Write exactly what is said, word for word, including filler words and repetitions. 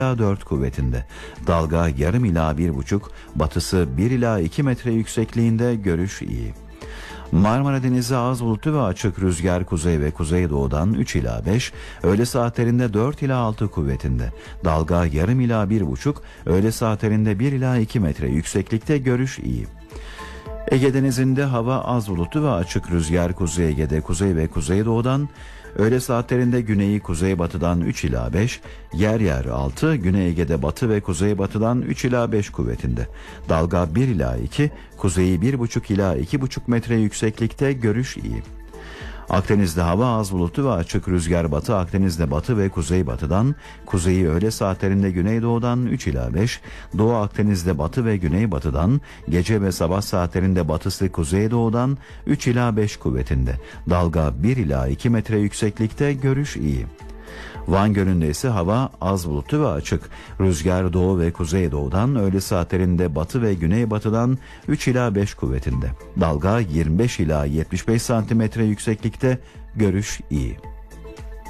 ila dört kuvvetinde. Dalga yarım ila bir buçuk, batısı bir ila iki metre yüksekliğinde, görüş iyi. Marmara Denizi az bulutlu ve açık, rüzgar kuzey ve kuzeydoğudan üç ila beş, öğle saatlerinde dört ila altı kuvvetinde. Dalga yarım ila bir buçuk, öğle saatlerinde bir ila iki metre yükseklikte, görüş iyi. Ege Denizi'nde hava az bulutlu ve açık, rüzgar Kuzey Ege'de kuzey ve kuzeydoğudan, öğle saatlerinde güneyi kuzeybatıdan üç ila beş, yer yer altı, Güney Ege'de batı ve kuzeybatıdan üç ila beş kuvvetinde. Dalga bir ila iki, kuzeyi bir buçuk ila iki buçuk metre yükseklikte, görüş iyi. Akdeniz'de hava az bulutlu ve açık, rüzgar batı Akdeniz'de batı ve kuzeybatıdan, kuzeyi öğle saatlerinde güneydoğudan üç ila beş, Doğu Akdeniz'de batı ve güneybatıdan, gece ve sabah saatlerinde batısı kuzeydoğudan üç ila beş kuvvetinde. Dalga bir ila iki metre yükseklikte, görüş iyi. Van Gölü'nde ise hava az bulutlu ve açık. Rüzgar doğu ve kuzeydoğudan, öğle saatlerinde batı ve güneybatıdan üç ila beş kuvvetinde. Dalga yirmi beş ila yetmiş beş santimetre yükseklikte, görüş iyi.